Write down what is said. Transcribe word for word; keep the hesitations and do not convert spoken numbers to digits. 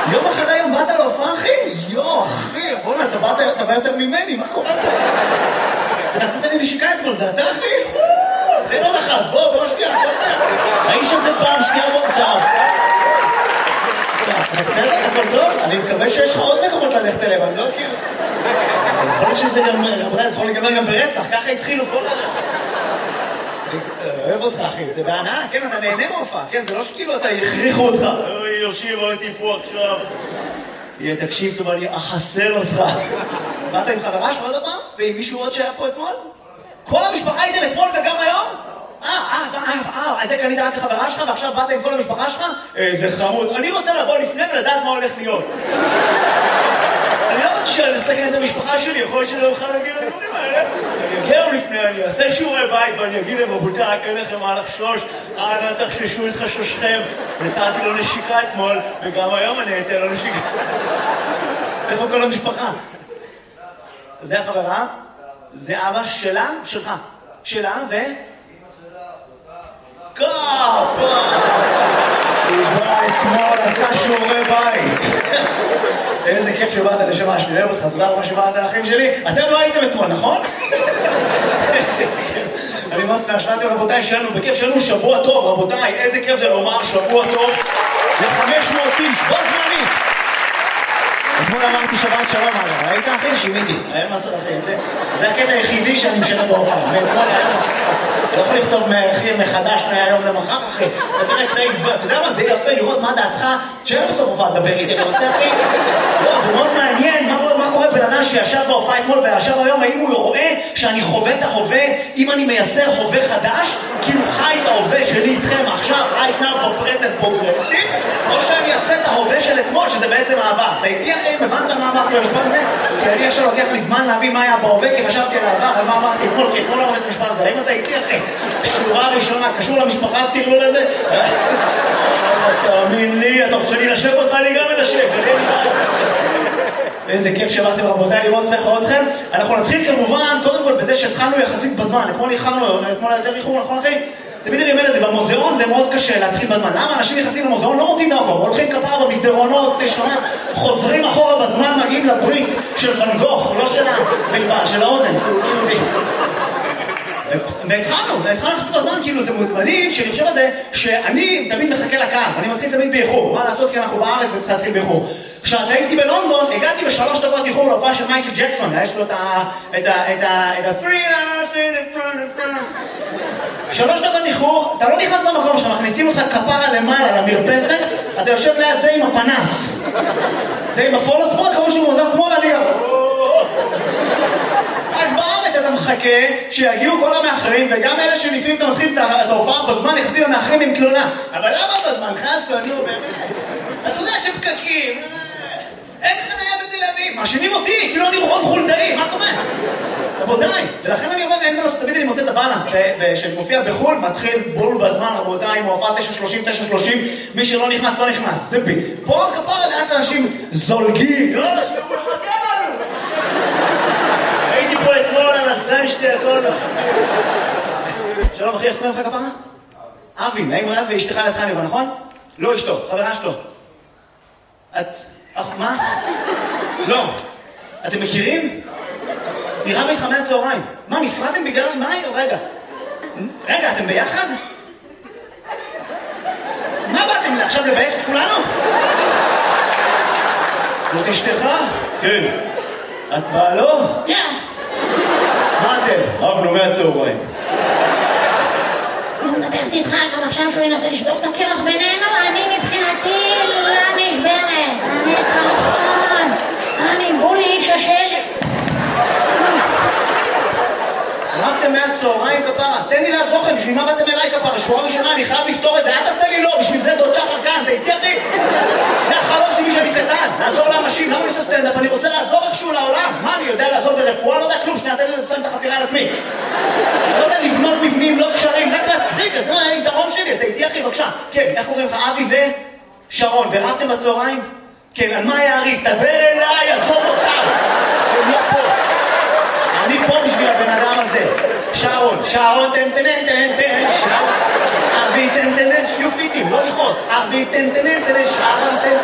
יום אחרי יום באת להופעה, אחי? יו, אחי, בוא'נה, אתה באת, אתה בא יותר ממני, מה קורה פה? אתה נתת לי נשיקה אתמול, זה אתה, אחי? תן עוד אחת, בוא, בוא שנייה, בוא שנייה. האיש הזה פעם שנייה מורכב. אתה בסדר, הכל טוב? אני מקווה שיש לך עוד מקומות ללכת אליהם, אני לא כאילו... יכול להיות שזה גם, רבותיי, זה יכול להיגמר גם ברצח, ככה התחילו כל ה... אוהב אותך, אחי, זה בהנאה, כן, אתה נהנה מהופעה, כן, זה לא שכאילו אתה יכריחו אותך. אוי, יושיב, הייתי פה עכשיו. יהיה, תקשיב טוב, אני אחסל אותך. באת עם חברה שלך עוד פעם? ועם מישהו עוד שהיה פה אתמול? כל המשפחה הייתם אתמול וגם היום? אה, אה, אה, אז זה קנית רק לחברה שלך ועכשיו באת עם כל המשפחה שלך? איזה חמוד. אני רוצה לבוא לפני ולדעת מה הולך להיות. אני לא רוצה שאני אסכן את המשפחה שלי, יכול להיות שלא אוכל להגיד לדברים האלה. אני אגיע לפני, אני אעשה שיעורי בית ואני אגיד להם, רבותיי, אין לכם מה לחשוש, אנא תחששו את חשושכם. נתתי לו נשיקה אתמול, וגם היום אני אתן לו נשיקה. איפה כל המשפחה? זה החברה? זה אבא שלה? שלך. שלה ו... קאפה! הוא בא אתמול, עשה שיעורי בית. איזה כיף שבאת לשמה, שאני אוהב אותך, תודה רבה שבאת האחים שלי. אתם לא הייתם אתמול, נכון? אני מאוד שמח שבאתם, רבותיי, שלנו, בכיף שלנו שבוע טוב, רבותיי, איזה כיף זה לומר שבוע טוב ל-חמש מאות איש, בוא זמנית. אתמול אמרתי שבת שלום, אגב, ראית אחי? שימיתי, היה מסר אחי, זה הקטע היחידי שאני משנה בהופעה, ואתמול היה אני לא יכול לכתוב מחדש מהיום למחר, אחי. אתה יודע מה, זה יפה לראות מה דעתך, שאין בסוף הופעה לדבר איתי, אני רוצה, אחי. לא, זה מאוד מעניין, מה קורה בן אדם שישב בהופעה אתמול וישב היום, האם הוא רואה שאני חווה את ההווה, אם אני מייצר הווה חדש, כאילו חי את ההווה שלי איתכם עכשיו, right now, בפרזנט פרוגרסיב, או שאני אעשה את ההווה של אתמול, שזה בעצם העבר. אתה איתי, אחי, הבנת מה אמרתי במשפט הזה? כי אני עכשיו לוקח לי זמן להבין מה היה בהווה, כי חשבתי על העבר, על מה אמרתי אתמול, כי אתמול לא אמרתי משפט הזה. האם אתה איתי, אחי? שורה ראשונה, קשור למשפחה, תראו לזה? תאמין לי, אתה רוצה שאני נשב אותך, אני גם מנשב. איזה כיף שבאתם רבותיי, לראות שמח אתכם. אנחנו נתחיל כמובן, קודם כל בזה שהתחלנו יחסית בזמן. אתמול איחרנו, אתמול יותר איחור, נכון אחי? תמיד אני אומר את זה, במוזיאון זה מאוד קשה להתחיל בזמן. למה אנשים נכנסים למוזיאון? לא מוצאים דרכו, הולכים כפרה במסדרונות, נשמה, חוזרים אחורה בזמן, מגיעים לברית של ואן גוך, לא של הבלבן, של האוזן. והתחלנו, והתחלנו לחסות בזמן, כאילו זה מדהים, שאני חושב על זה, שאני תמיד מחכה לקהל, אני מתחיל תמיד באיחור, מה לעשות כי אנחנו בארץ וצריך להתחיל באיחור. כשאתה הייתי בלונדון, הגעתי בשלוש דקות איחור להופעה של מייקל ג'קסון, יש לו את ה... את ה... את ה... את ה... three hours in front of front. שלוש דקות איחור, אתה לא נכנס למקום שמכניסים אותך כפרה למעלה למרפסת, אתה יושב ליד זה עם הפנס. זה עם הפולו ספורט, כמו שהוא מוזר שמאלה לי. רק בארץ אתה מחכה שיגיעו כל המאחרים, וגם אלה שלפעמים אתה מתחיל את ההופעה בזמן, יחזיר המאחרים עם תלונה. אבל למה בזמן? חסה, נו, באמת. אתה יודע שפקקים, אין חניה בתל אביב, מאשימים אותי, כאילו אני רון חולדאי, מה קורה? רבותיי, ולכן אני אומר, אין דלוס, תמיד אני מוצא את הבאלנס, ושאני מופיע בחול, מתחיל בול בזמן, רבותיי, עם ההופעה תשע שלושים, תשע שלושים, מי שלא נכנס, לא נכנס, זה בי. פה כפרה לאט אנשים זולגים, לא, שהוא מחכה לנו. הייתי פה אתמול על הסן שתי הכל. שלום אחי, איך קוראים לך כפרה? אבי, נעים רב, ואשתך לידך נראה, נכון? לא אשתו, חברה שלו. את... אך, מה? לא. אתם מכירים? נראה איתך מהצהריים. מה, נפרדתם בגלל... מה? רגע. רגע, אתם ביחד? מה באתם עכשיו לבייש את כולנו? זאת אשתך? כן. את באה לא? לא. מה אתם? רבנו מהצהריים. אני מדברת איתך גם עכשיו שהוא ינסה לשבור את הקרח בינינו, אני מבחינתי לא נשברת. אני כמובן. אני בולי איש השל. רבתם מהצהריים כפרה, תן לי לעזור לכם, בשביל מה באתם אליי כפרה? שבועה ראשונה, אני חייב לפתור את זה, אל תעשה לי לא, בשביל זה דוד שחר כאן, אתה איתי אחי? זה החלום שלי שאני קטן, לעזור לאנשים, למה אני עושה סטנדאפ? אני רוצה לעזור איכשהו לעולם. מה, אני יודע לעזור ברפואה? לא יודע כלום, שנייה, תן לי לסיים את החפירה על עצמי. לא יודע לבנות מבנים, לא קשרים, רק להצחיק, זה היתרון שלי, אתה איתי אחי, בבקשה. כן, איך קוראים לך? אבי ושרון, ורבתם בצהריים? כן, על מה יעריף? תדבר אליי, עזוב אותם. הם לא פה. אני פה בשביל הבן אדם הזה. שרון, שרון, תן תן תן תן, שרון. אבי תן תן תן, שיהיו פיטים, לא לכעוס. אבי תן תן תן, שרון תן